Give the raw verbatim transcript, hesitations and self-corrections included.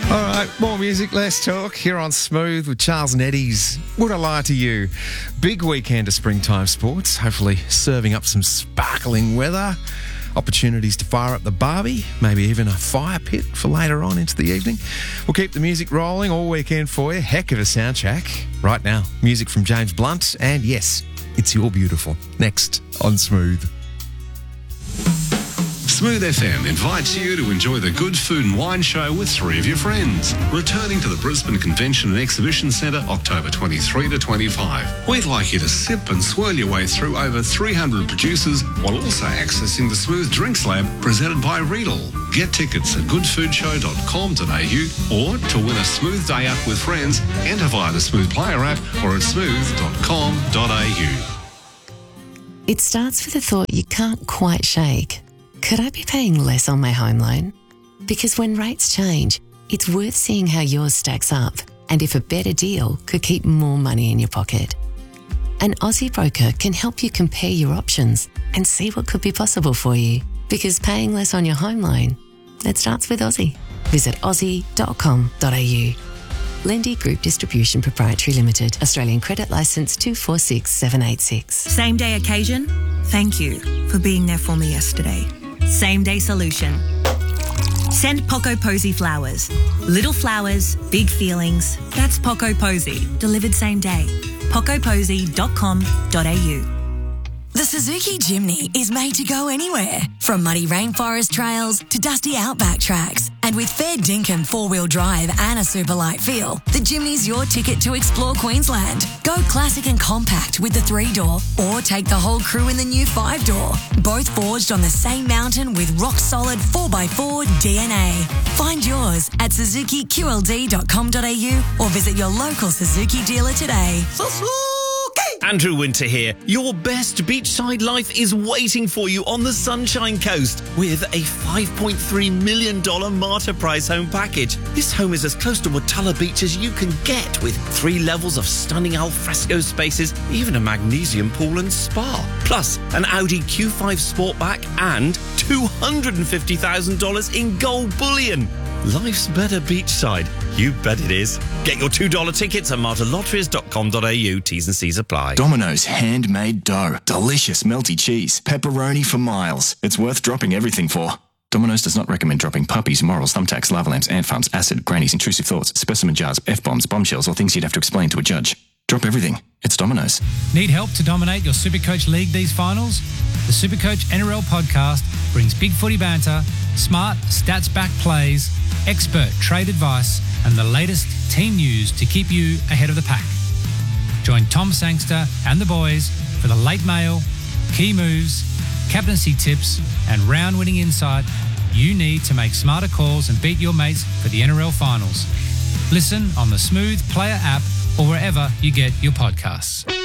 All right, more music, less talk here on Smooth with Charles and Eddie's Would I Lie to You? Big weekend of springtime sports, hopefully serving up some sparkling weather, opportunities to fire up the barbie, maybe even a fire pit for later on into the evening. We'll keep the music rolling all weekend for you. Heck of a soundtrack. Right now, music from James Blunt, and yes, it's You're Beautiful. Next on Smooth. Smooth F M invites you to enjoy the Good Food and Wine Show with three of your friends. Returning to the Brisbane Convention and Exhibition Centre October twenty-third to twenty-fifth. We'd like you to sip and swirl your way through over three hundred producers while also accessing the Smooth Drinks Lab presented by Riedel. Get tickets at good food show dot com dot a u or to win a smooth day out with friends, enter via the Smooth Player app or at smooth dot com dot a u. It starts with a thought you can't quite shake. Could I be paying less on my home loan? Because when rates change, it's worth seeing how yours stacks up and if a better deal could keep more money in your pocket. An Aussie broker can help you compare your options and see what could be possible for you. Because paying less on your home loan, it starts with Aussie. Visit aussie dot com dot a u. Lendy Group Distribution Proprietary Limited. Australian Credit Licence two four six seven eight six. Same day occasion? Thank you for being there for me yesterday. Same day solution. Send Poco Posy flowers. Little flowers, big feelings. That's Poco Posy. Delivered same day. poco posy dot com dot a u. The Suzuki Jimny is made to go anywhere, from muddy rainforest trails to dusty outback tracks. And with fair dinkum four-wheel drive and a super light feel, the Jimny's your ticket to explore Queensland. Go classic and compact with the three-door, or take the whole crew in the new five-door. Both forged on the same mountain with rock-solid four by four D N A. Find yours at suzuki q l d dot com dot a u or visit your local Suzuki dealer today. Andrew Winter here. Your best beachside life is waiting for you on the Sunshine Coast with a five point three million dollars Marta Price home package. This home is as close to Watala Beach as you can get, with three levels of stunning alfresco spaces, even a magnesium pool and spa. Plus, an Audi Q five Sportback and two hundred fifty thousand dollars in gold bullion. Life's better beachside. You bet it is. Get your two dollar tickets at marta lotteries dot com dot a u. T's and C's apply. Domino's handmade dough. Delicious melty cheese. Pepperoni for miles. It's worth dropping everything for. Domino's does not recommend dropping puppies, morals, thumbtacks, lava lamps, ant farms, acid, grannies, intrusive thoughts, specimen jars, F-bombs, bombshells, or things you'd have to explain to a judge. Drop everything. It's Domino's. Need help to dominate your Supercoach League these finals? The Supercoach N R L podcast brings big footy banter, smart, stats-backed plays, expert trade advice, and the latest team news to keep you ahead of the pack. Join Tom Sangster and the boys for the late mail, key moves, captaincy tips, and round-winning insight you need to make smarter calls and beat your mates for the N R L finals. Listen on the Smooth Player app or wherever you get your podcasts.